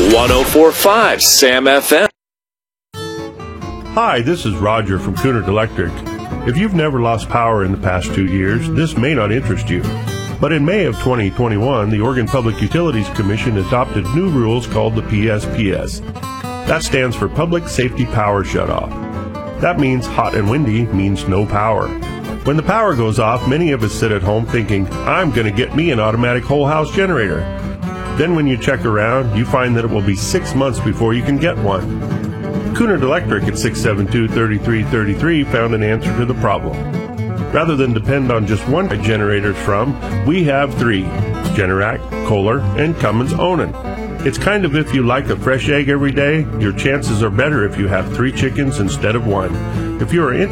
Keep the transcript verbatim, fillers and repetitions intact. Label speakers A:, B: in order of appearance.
A: one oh four point five Sam F M.
B: Hi, this is Roger from Cunard Electric. If you've never lost power in the past two years, this may not interest you. But in May of twenty twenty-one, the Oregon Public Utilities Commission adopted new rules called the P S P S. That stands for Public Safety Power Shutoff. That means hot and windy means no power. When the power goes off, many of us sit at home thinking, I'm going to get me an automatic whole house generator. Then when you check around, you find that it will be six months before you can get one. Cunard Electric at six seven two, three three three three found an answer to the problem. Rather than depend on just one generators from, we have three: Generac, Kohler, and Cummins Onan. It's kind of if you like a fresh egg every day, your chances are better if you have three chickens instead of one. If you are interested